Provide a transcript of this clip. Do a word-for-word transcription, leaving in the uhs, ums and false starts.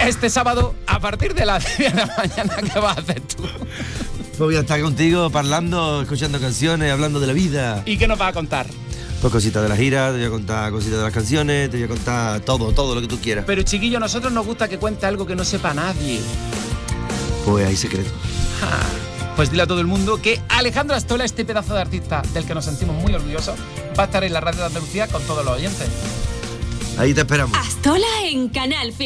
este sábado a partir de las diez de la mañana. ¿Qué vas a hacer tú? Pues voy a estar contigo, parlando, escuchando canciones, hablando de la vida. ¿Y qué nos vas a contar? Pues cositas de la gira, te voy a contar cositas de las canciones, te voy a contar todo, todo lo que tú quieras. Pero chiquillo, a nosotros nos gusta que cuente algo que no sepa nadie. Pues hay secreto. Ja. Pues dile a todo el mundo que Alejandro Astola, este pedazo de artista del que nos sentimos muy orgullosos, va a estar en la radio de Andalucía con todos los oyentes. Ahí te esperamos. Astola en Canal Fiesta.